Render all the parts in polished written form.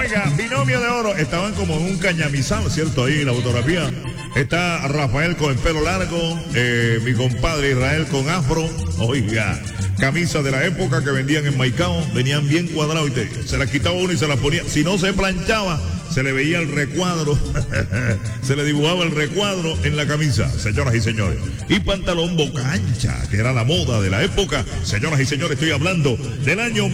Oiga, binomio de oro. Estaban como en un cañamizal, ¿cierto? Ahí en la fotografía. Está Rafael con el pelo largo, mi compadre Israel con afro. Oiga, camisa de la época que vendían en Maicao, venían bien cuadrados y se la quitaba uno y se la ponía. Si no se planchaba, se le veía el recuadro, se le dibujaba el recuadro en la camisa, señoras y señores. Y pantalón boca ancha, que era la moda de la época. Señoras y señores, estoy hablando del año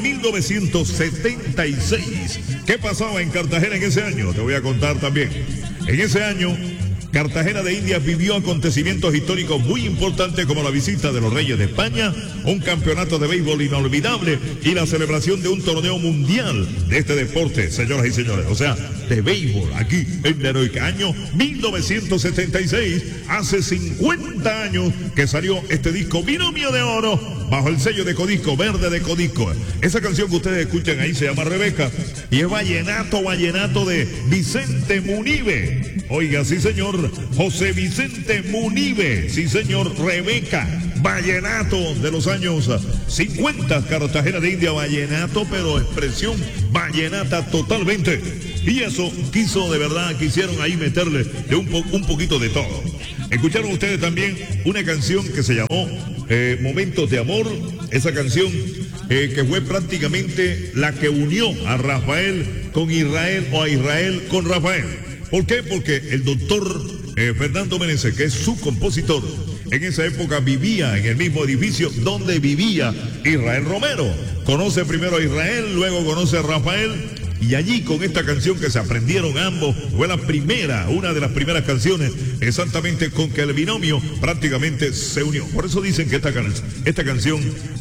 1976. ¿Qué pasaba en Cartagena en ese año? Te voy a contar también. En ese año, Cartagena de Indias vivió acontecimientos históricos muy importantes como la visita de los Reyes de España, un campeonato de béisbol inolvidable y la celebración de un torneo mundial de este deporte, señoras y señores. O sea, de béisbol aquí en el heroico año 1976, hace 50 años que salió este disco Binomio de Oro bajo el sello de Codisco, verde de Codisco. Esa canción que ustedes escuchan ahí se llama Rebeca y es vallenato de Vicente Munive. Oiga, sí señor, José Vicente Munive, sí señor, Rebeca, vallenato de los años 50, Cartagena de India, vallenato, pero expresión vallenata totalmente. Y eso quisieron ahí meterle de un poquito de todo. Escucharon ustedes también una canción que se llamó Momentos de Amor, esa canción que fue prácticamente la que unió a Rafael con Israel o a Israel con Rafael. ¿Por qué? Porque el doctor Fernando Meneses, que es su compositor, en esa época vivía en el mismo edificio donde vivía Israel Romero. Conoce primero a Israel, luego conoce a Rafael, y allí con esta canción que se aprendieron ambos, fue una de las primeras canciones, exactamente con que el binomio prácticamente se unió. Por eso dicen que esta canción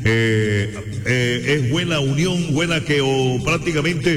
es buena unión, buena que prácticamente,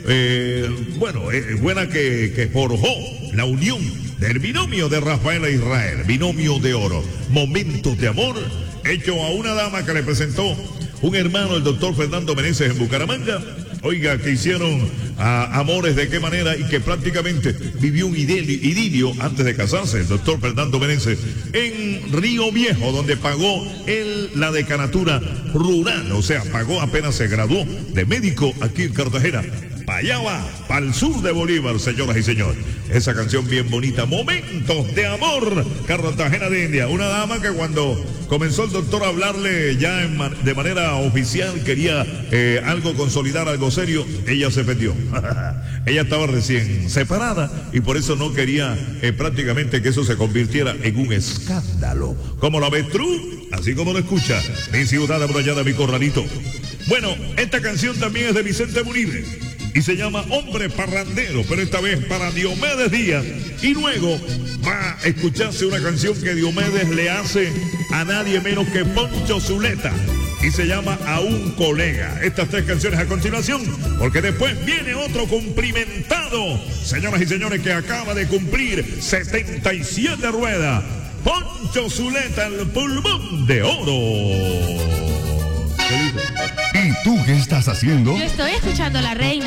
buena que forjó la unión del binomio de Rafael e Israel, binomio de oro, momentos de amor, hecho a una dama que le presentó un hermano, el doctor Fernando Meneses en Bucaramanga. Oiga, que hicieron amores de qué manera y que prácticamente vivió un idilio antes de casarse, el doctor Fernando Meneses, en Río Viejo, donde pagó la decanatura rural, o sea, pagó apenas se graduó de médico aquí en Cartagena. Para allá va, para el sur de Bolívar, señoras y señores. Esa canción bien bonita, Momentos de Amor, Cartagena de India. Una dama que cuando comenzó el doctor a hablarle ya de manera oficial, quería algo consolidar, algo serio, ella se perdió. Ella estaba recién separada y por eso no quería prácticamente que eso se convirtiera en un escándalo. Como la avestruz, así como lo escucha, mi ciudad amurallada, mi corralito. Bueno, esta canción también es de Vicente Munive y se llama Hombre Parrandero, pero esta vez para Diomedes Díaz. Y luego va a escucharse una canción que Diomedes le hace a nadie menos que Poncho Zuleta y se llama A un Colega. Estas tres canciones a continuación, porque después viene otro cumplimentado, señoras y señores, que acaba de cumplir 77 ruedas. Poncho Zuleta, el pulmón de oro. ¿Y tú qué estás haciendo? Yo estoy escuchando a la reina.